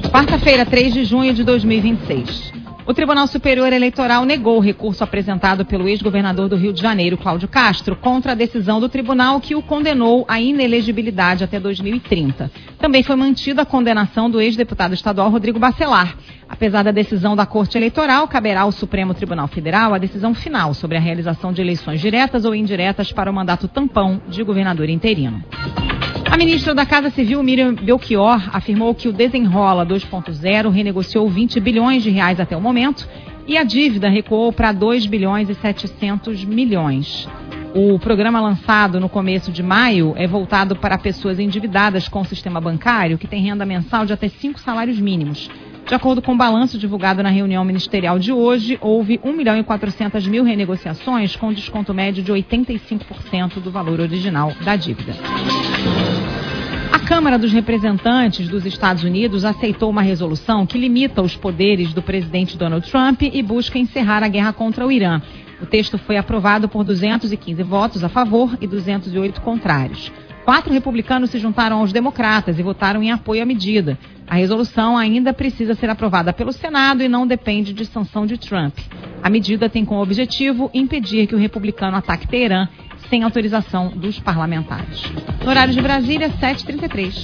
Quarta-feira, 3 de junho de 2026. O Tribunal Superior Eleitoral negou o recurso apresentado pelo ex-governador do Rio de Janeiro, Cláudio Castro, contra a decisão do tribunal que o condenou à inelegibilidade até 2030. Também foi mantida a condenação do ex-deputado estadual Rodrigo Bacelar. Apesar da decisão da Corte Eleitoral, caberá ao Supremo Tribunal Federal a decisão final sobre a realização de eleições diretas ou indiretas para o mandato tampão de governador interino. A ministra da Casa Civil, Miriam Belchior, afirmou que o Desenrola 2.0 renegociou 20 bilhões de reais até o momento e a dívida recuou para 2 bilhões e 700 milhões. O programa lançado no começo de maio é voltado para pessoas endividadas com o sistema bancário que tem renda mensal de até 5 salários mínimos. De acordo com o balanço divulgado na reunião ministerial de hoje, houve 1 milhão e 400 mil renegociações com desconto médio de 85% do valor original da dívida. A Câmara dos Representantes dos Estados Unidos aceitou uma resolução que limita os poderes do presidente Donald Trump e busca encerrar a guerra contra o Irã. O texto foi aprovado por 215 votos a favor e 208 contrários. 4 republicanos se juntaram aos democratas e votaram em apoio à medida. A resolução ainda precisa ser aprovada pelo Senado e não depende de sanção de Trump. A medida tem como objetivo impedir que o republicano ataque Teherã sem autorização dos parlamentares. No horário de Brasília, 7h33.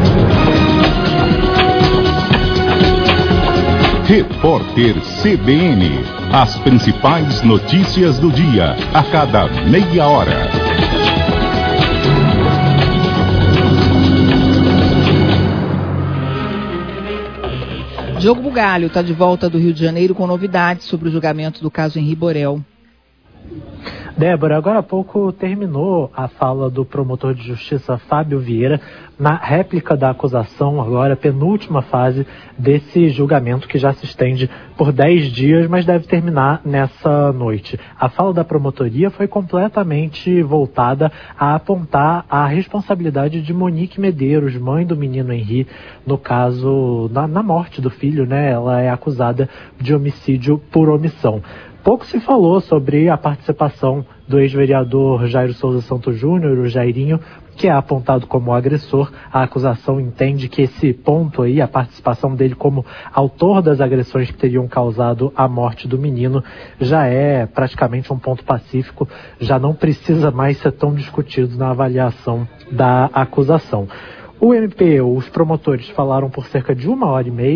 Repórter CBN. As principais notícias do dia, a cada meia hora. Diogo Bugalho está de volta do Rio de Janeiro com novidades sobre o julgamento do caso Henri Borel. Débora, agora há pouco terminou a fala do promotor de justiça Fábio Vieira na réplica da acusação, agora penúltima fase desse julgamento que já se estende por 10 dias, mas deve terminar nessa noite. A fala da promotoria foi completamente voltada a apontar a responsabilidade de Monique Medeiros, mãe do menino Henri, no caso, na morte do filho, né? Ela é acusada de homicídio por omissão. Pouco se falou sobre a participação do ex-vereador Jairo Souza Santos Júnior, o Jairinho, que é apontado como agressor. A acusação entende que esse ponto aí, a participação dele como autor das agressões que teriam causado a morte do menino, já é praticamente um ponto pacífico, já não precisa mais ser tão discutido na avaliação da acusação. O MP, os promotores, falaram por cerca de 1h30